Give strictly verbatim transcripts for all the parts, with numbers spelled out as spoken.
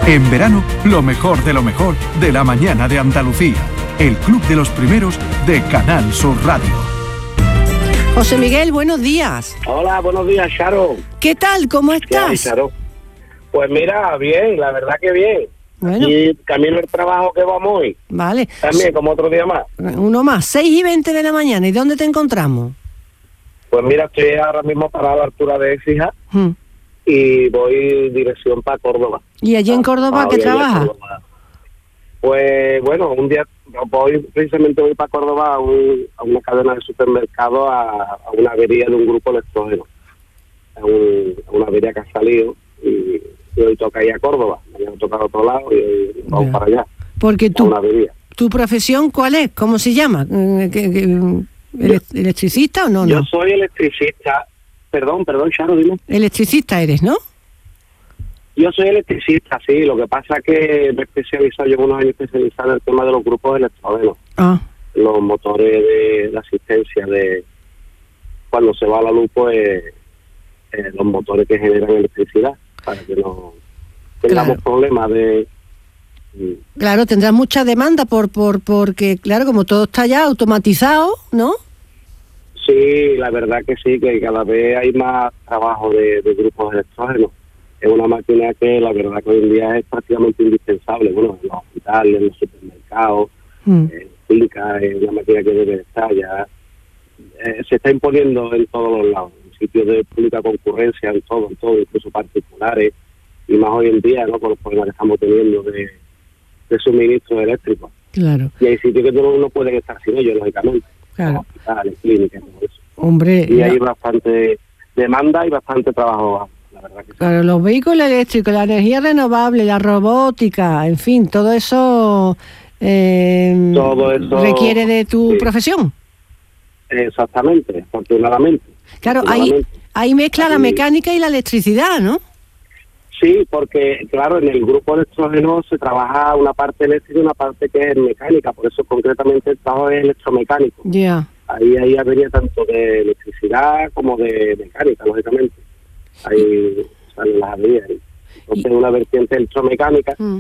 En verano, lo mejor de lo mejor de la mañana de Andalucía. El Club de los Primeros de Canal Sur Radio. José Miguel, buenos días. Hola, buenos días, Charo. ¿Qué tal? ¿Cómo estás? ¿Qué hay, Charo? Pues mira, bien, la verdad que bien. Bueno. Y camino el trabajo que vamos hoy. Vale. También, como otro día más. Uno más, seis y veinte de la mañana. ¿Y dónde te encontramos? Pues mira, estoy ahora mismo parado a la altura de Écija Hmm. y voy dirección para Córdoba. ¿Y allí en Córdoba Ah, qué voy allá a trabajas? Córdoba. Pues bueno, un día voy, precisamente voy para Córdoba a, un, a una cadena de supermercados, a, a una avería de un grupo electrógeno. A, un, a una avería que ha salido y, y hoy toca ir a Córdoba. Me han tocado a otro lado y hoy vamos Ya. para allá. Porque A tú, una avería. ¿tu profesión cuál es? ¿Cómo se llama? Eh, ¿qué- qué- ele- ¿Electricista o no? Yo no? soy electricista. Perdón, perdón, Charo, dime. Electricista eres, ¿no? Yo soy electricista, sí. Lo que pasa es que me he especializado, llevo unos años especializado en el tema de los grupos electrógenos. Ah, Los motores de, de asistencia de cuando se va la luz, pues eh, los motores que generan electricidad para que no tengamos Claro. problemas de... claro, tendrás mucha demanda por, por porque, claro, como todo está ya automatizado, ¿no? Sí, la verdad que sí, que cada vez hay más trabajo de, de grupos electrógenos. Es una máquina que la verdad que hoy en día es prácticamente indispensable. Bueno, en los hospitales, en los supermercados, Mm. en fincas, es una máquina que debe estar ya. Eh, se está imponiendo en todos los lados, en sitios de pública concurrencia, en todo, en todo, incluso particulares, y más hoy en día, ¿no? Con los problemas que estamos teniendo de, de suministros eléctricos. Claro, Y hay sitios que no, no pueden estar sin ellos, lógicamente. claro. Hospitales, clínicas, todo eso. Hombre, Y la- hay bastante demanda y bastante trabajo, la verdad que sí. claro, los vehículos eléctricos, la energía renovable, la robótica, en fin, todo eso, eh, Todo eso, requiere de tu sí. profesión. Exactamente, afortunadamente. Claro, ahí, Afortunadamente. ahí mezcla la Ahí- mecánica y la electricidad, ¿no? Sí, porque claro, en el grupo electrógeno se trabaja una parte eléctrica y una parte que es mecánica, por eso concretamente el trabajo es electromecánico. Ya, Ahí ahí habría tanto de electricidad como de mecánica, lógicamente. Ahí salen las averías. Entonces Y- una vertiente electromecánica Mm.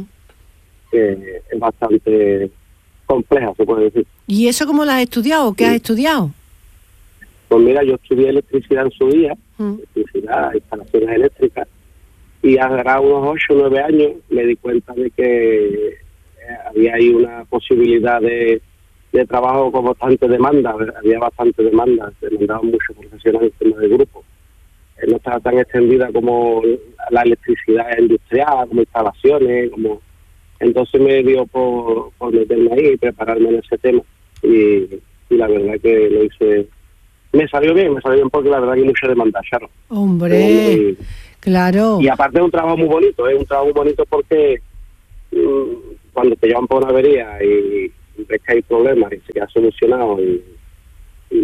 que es bastante compleja, se puede decir. ¿Y eso cómo lo has estudiado? ¿Qué has Sí. estudiado? Pues mira, yo estudié electricidad en su día, Mm. electricidad, instalaciones eléctricas, y hace unos ocho o nueve años me di cuenta de que eh, había ahí una posibilidad de, de trabajo con bastante demanda, había bastante demanda, se demandaban muchos profesionales en tema de grupo. Eh, no estaba tan extendida como la electricidad industrial, como instalaciones, como entonces me dio por, por meterme ahí y prepararme en ese tema, y, y la verdad que lo hice, me salió bien, me salió bien porque la verdad que hay mucha demanda, Charo. Hombre, Y- claro. y aparte es un trabajo muy bonito, es un trabajo muy bonito porque mm, cuando te llevan por una avería y, y ves que hay problemas y se queda solucionado y, y,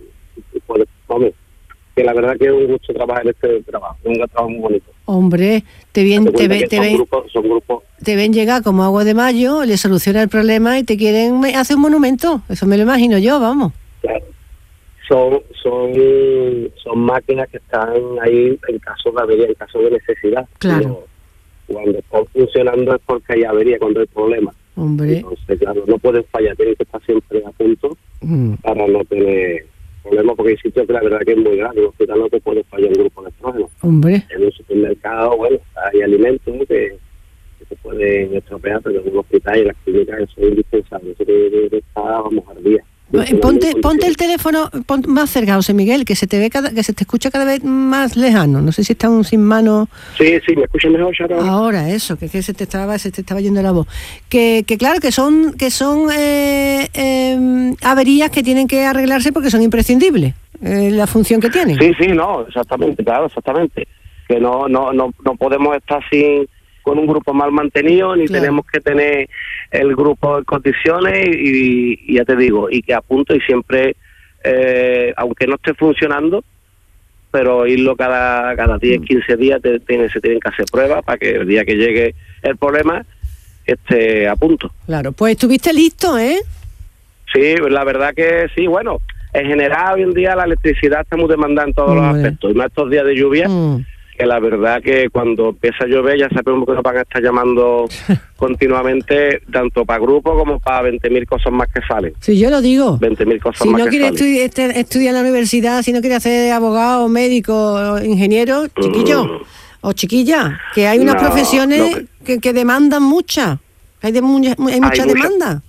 y puedes, hombre, que la verdad que es un gusto trabajar en este trabajo, es un trabajo muy bonito. Hombre, te ven, Date te cuenta ven, que te son ven, grupos, son grupos, te ven llegar como agua de mayo, le soluciona el problema y te quieren me- hacer un monumento. Eso me lo imagino yo, vamos. claro, son, son, son máquinas que están ahí en caso de avería, en caso de necesidad. Claro. Pero cuando están funcionando es porque hay avería, cuando hay problemas. Hombre. Entonces, claro, no pueden fallar, tienen que estar siempre a punto Mm. para no tener problemas, porque hay sitios que la verdad que es muy grande, en un hospital no te puede fallar un grupo de estrógeno. Hombre. En un supermercado, bueno, hay alimentos que, que se pueden estropear, pero en un hospital y en las clínicas eso es indispensable, eso debe de estar, vamos, al día. Eh, Ponte, ponte el teléfono pon- más cerca, José Miguel, que se te ve cada, que se te escucha cada vez más lejano. No sé si está un sin mano Sí, sí, ¿me escuchas mejor, Sharon? ahora, eso, que, que se te estaba, se te estaba yendo la voz. Que, que claro, que son, que son eh, eh, averías que tienen que arreglarse porque son imprescindibles, eh, la función que tienen. Sí, sí, no, exactamente, claro, exactamente. Que no, no, no, no podemos estar sin con un grupo mal mantenido, ni Claro. tenemos que tener el grupo en condiciones y, y ya te digo, y que a punto y siempre, eh, aunque no esté funcionando, pero irlo cada cada diez, quince días te, tiene, se tienen que hacer pruebas para que el día que llegue el problema esté a punto. Claro, pues estuviste listo, ¿eh? Sí, la verdad que sí, bueno, en general hoy en día la electricidad está muy demandada en todos los Hombre. aspectos, y más estos días de lluvia. Mm. que la verdad que cuando empieza a llover ya sabemos que nos van a estar llamando continuamente, tanto para grupos como para veinte mil cosas más que salen. Sí, yo lo digo. veinte mil cosas si más no que quiere salen. estudi- este- estudiar en la universidad, si no quiere hacer abogado, médico, ingeniero, chiquillo Mm. o chiquilla, que hay unas No, profesiones lo que, que demandan mucha. Hay, de, mu- hay mucha mucha- demanda.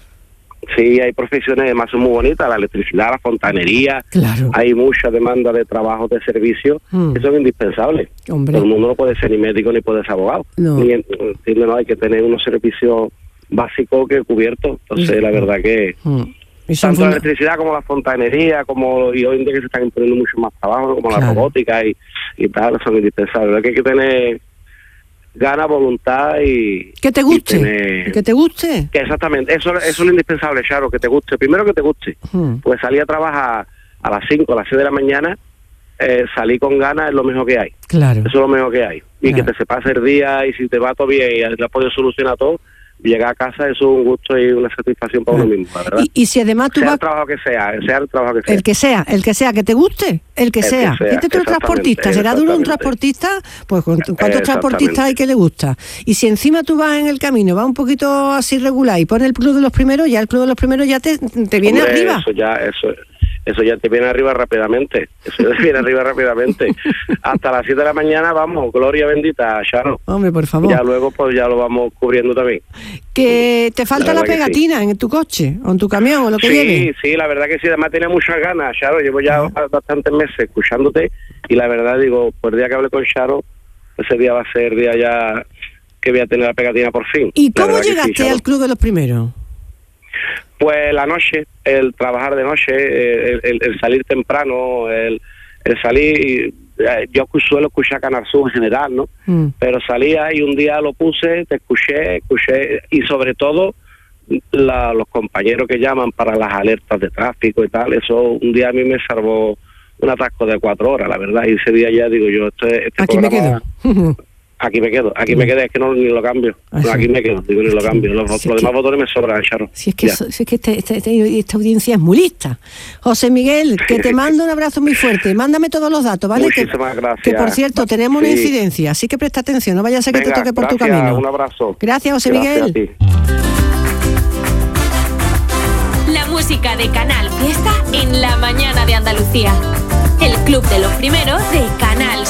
Sí, hay profesiones además son muy bonitas, la electricidad, la fontanería, Claro. hay mucha demanda de trabajos de servicio Mm. que son indispensables. Hombre. Todo el mundo no puede ser ni médico ni puede ser abogado. No. Ni, entiende, no, hay que tener unos servicios básicos que cubiertos. Entonces, Mm. la verdad que Mm. Y son tanto la funda- electricidad como la fontanería, como y hoy en día que se están imponiendo mucho más trabajo, ¿no? como Claro. la robótica y, y tal, son indispensables. La verdad que hay que tener ganas, voluntad y que te y guste, tener- que te guste. que exactamente, eso, eso es lo indispensable, Charo, que te guste. Primero que te guste, Mm. pues salir a trabajar a las cinco, a las seis de la mañana, eh, salir con ganas es lo mejor que hay. Claro. Eso es lo mejor que hay. Y Claro. que te se pase el día y si te va todo bien y has podido solucionar todo, llegar a casa eso es un gusto y una satisfacción para uno mismo, la verdad. Y, y si además tú sea vas... el trabajo que sea, sea el trabajo que sea. El que sea, el que sea, que te guste, el que El que sea. sea, Fíjate tú el exactamente, transportista, ¿será duro un exactamente. transportista? Pues ¿cu- ¿cuántos Exactamente. transportistas hay que le gusta? Y si encima tú vas en el camino, vas un poquito así regular y pones el club de los primeros, ya el club de los primeros ya te, te viene Hombre, arriba. Eso ya, eso, eso ya te viene arriba rápidamente. Eso ya te viene arriba rápidamente. Hasta las siete de la mañana, vamos, gloria bendita, Charo. Hombre, por favor. Ya luego pues ya lo vamos cubriendo también. Que te falta la, La verdad que pegatina en tu coche, o en tu camión, o lo que Sí, lleves. sí, la verdad que sí, además tenía muchas ganas, Charo. Llevo ya bastantes meses escuchándote y la verdad digo, por el día que hablé con Charo, ese día va a ser el día ya que voy a tener la pegatina por fin. ¿Y La cómo verdad que sí, llegaste Charo. al club de los primeros? Pues la noche, el trabajar de noche, el, el- el salir temprano, el, el salir, eh, yo suelo escuchar Canal Sur en general, ¿no? Mm. Pero salía y un día lo puse, te escuché, escuché, y sobre todo la, los compañeros que llaman para las alertas de tráfico y tal, eso un día a mí me salvó un atasco de cuatro horas, la verdad, y ese día ya digo yo, este, este Aquí me programa- quedo. Aquí me quedo, aquí me quedé, es que no ni lo cambio. Ah, No, sí. aquí me quedo, digo, ni lo cambio. Los, Si los es que- demás botones me sobran, Charo. Si es que, Ya. so- si es que este- este- este- esta audiencia es muy lista. José Miguel, que te mando un abrazo muy fuerte. Mándame todos los datos, ¿vale? Que, Muchísimas gracias. que por cierto, tenemos una Sí. incidencia, así que presta atención, no vaya a ser que Venga, te toque por tu gracias, camino. un abrazo. Gracias, José Gracias Miguel. a ti. La música de Canal Fiesta en la mañana de Andalucía. El club de los primeros de Canal